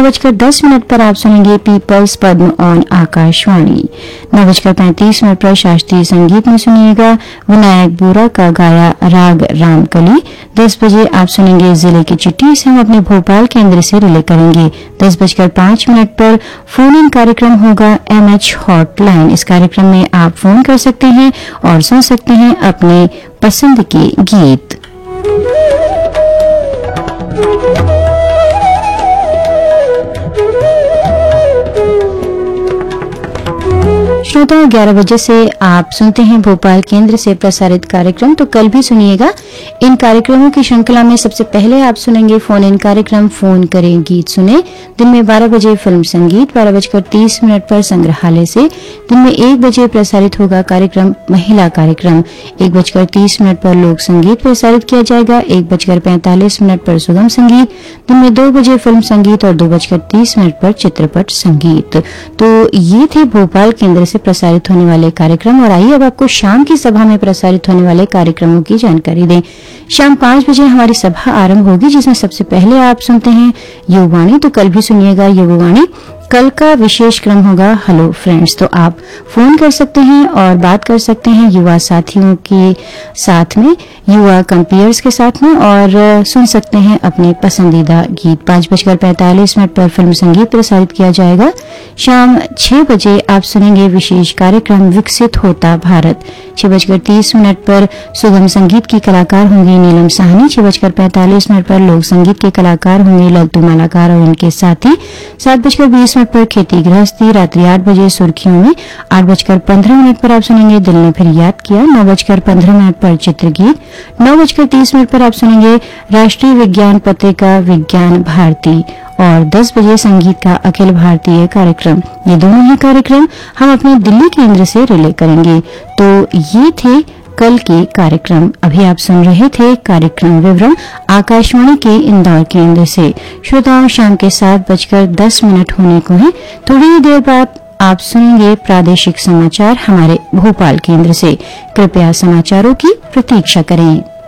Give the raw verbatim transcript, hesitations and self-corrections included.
नौ बजकर दस मिनट पर आप सुनेंगे पीपल्स पद्म ऑन आकाशवाणी। नौ बजकर पैंतीस मिनट पर शास्त्रीय संगीत में सुनिएगा विनायक बोरा का गाया राग रामकली। दस बजे आप सुनेंगे जिले की चिट्ठी, इसे हम अपने भोपाल केंद्र से रिले करेंगे। दस बजकर पांच मिनट पर फोन इन कार्यक्रम होगा एमएच हॉटलाइन। इस कार्यक्रम में आप फोन कर सकते हैं और सुन सकते हैं अपने पसंद के गीत। श्रोताओं, ग्यारह बजे से आप सुनते हैं भोपाल केंद्र से प्रसारित कार्यक्रम, तो कल भी सुनिएगा। इन कार्यक्रमों की श्रृंखला में सबसे पहले आप सुनेंगे फोन इन कार्यक्रम फोन करें गीत सुने। दिन में बारह बजे फिल्म संगीत, बारह बजकर तीस मिनट पर संग्रहालय से। दिन में एक बजे प्रसारित होगा कार्यक्रम महिला कार्यक्रम। एक बजकर तीस मिनट पर लोक संगीत प्रसारित किया जाएगा। एक बजकर पैंतालीस मिनट पर सुगम संगीत। दिन में दो बजे फिल्म संगीत और दो बजकर तीस मिनट पर चित्रपट संगीत। तो ये थे भोपाल केंद्र से प्रसारित होने वाले कार्यक्रम। और आइए अब आपको शाम की सभा में प्रसारित होने वाले कार्यक्रमों की जानकारी दें। शाम पांच बजे हमारी सभा आरंभ होगी, जिसमें सबसे पहले आप सुनते हैं युवावाणी। तो कल भी सुनिएगा युवावाणी। कल का विशेष क्रम होगा हेलो फ्रेंड्स। तो आप फोन कर सकते हैं और बात कर सकते हैं युवा साथियों के साथ में, युवा कंपेयर्स के साथ में, और सुन सकते हैं अपने पसंदीदा गीत। पांच बजकर पैंतालीस मिनट पर फिल्म संगीत प्रसारित किया जाएगा। शाम छह बजे आप सुनेंगे विशेष कार्यक्रम विकसित होता भारत। छह बजकर तीस मिनट पर सुगम संगीत की कलाकार होंगे नीलम साहनी। छह बजकर पैंतालीस मिनट पर लोक संगीत के कलाकार होंगे लल्तू मालाकार और उनके साथी। सात बजकर बीस मिनट पर खेती गृहस्थी। रात्रि आठ बजे सुर्खियों में। आठ बजकर पंद्रह मिनट पर आप सुनेंगे दिल ने फिर याद किया। नौ बजकर पंद्रह मिनट पर चित्रगीत। नौ बजकर तीस मिनट पर आप सुनेंगे राष्ट्रीय विज्ञान पत्रिका विज्ञान भारती। और दस बजे संगीत का अखिल भारतीय कार्यक्रम। ये दोनों ही कार्यक्रम हम अपने दिल्ली केंद्र से रिले करेंगे। तो ये थे कल के कार्यक्रम। अभी आप सुन रहे थे कार्यक्रम विवरण आकाशवाणी के इंदौर केंद्र से। श्रोताओं, शाम के सात बजकर दस मिनट होने को है। थोड़ी देर बाद आप सुनेंगे प्रादेशिक समाचार हमारे भोपाल केंद्र से। कृपया समाचारों की प्रतीक्षा करें।